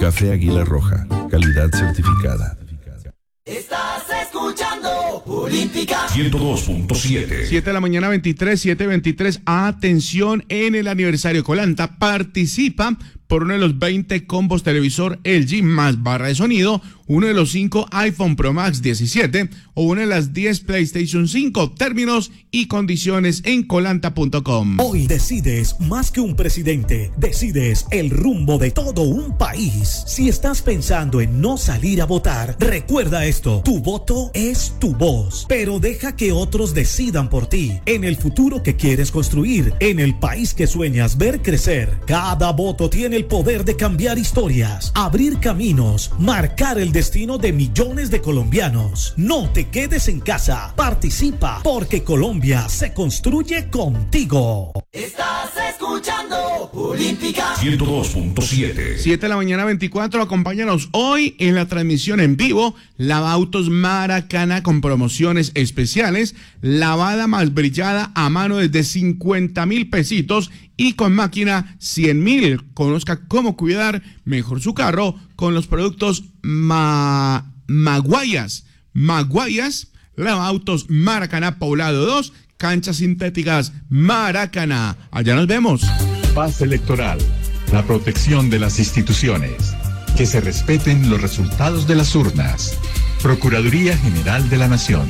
Café Águila Roja, calidad certificada. Estás escuchando Olímpica 102.7. 7 de la mañana, 7:23. Atención, en el aniversario Colanta participa por uno de los 20 combos televisor LG más barra de sonido, uno de los 5 iPhone Pro Max 17 o una de las 10 PlayStation 5. Términos y condiciones en colanta.com. Hoy decides más que un presidente, decides el rumbo de todo un país. Si estás pensando en no salir a votar, recuerda esto: tu voto es tu voz, pero deja que otros decidan por ti. En el futuro que quieres construir, en el país que sueñas ver crecer, cada voto tiene el poder de cambiar historias, abrir caminos, marcar el destino de millones de colombianos. No te quedes en casa, participa, porque Colombia se construye contigo. Estás escuchando Olímpica 102.7. 7 de la mañana, 24. Acompáñanos hoy en la transmisión en vivo. Lavautos Maracana con promociones especiales. Lavada más brillada a mano desde 50,000 pesitos y con máquina 100,000. Conozca cómo cuidar mejor su carro con los productos Maguayas. Lavautos Maracaná Poblado 2, canchas sintéticas Maracaná. Allá nos vemos. Paz electoral, la protección de las instituciones, que se respeten los resultados de las urnas. Procuraduría General de la Nación.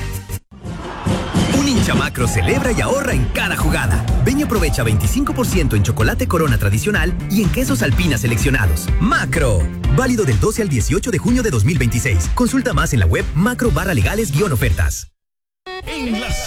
Un hincha Macro celebra y ahorra en cada jugada. Ven y aprovecha 25% en chocolate Corona tradicional y en quesos Alpina seleccionados. Macro. Válido del 12 al 18 de junio de 2026. Consulta más en la web macro/legales-ofertas.